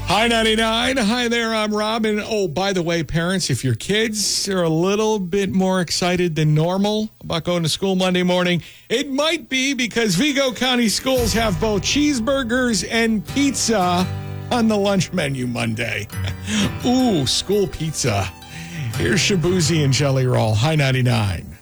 Hi, 99. Hi there, I'm Robin. Oh, by the way, parents, if your kids are a little bit more excited than normal about going to school Monday morning, it might be because Vigo County Schools have both cheeseburgers and pizza on the lunch menu Monday. Ooh, school pizza. Here's Shabuzi and Jelly Roll. Hi, 99.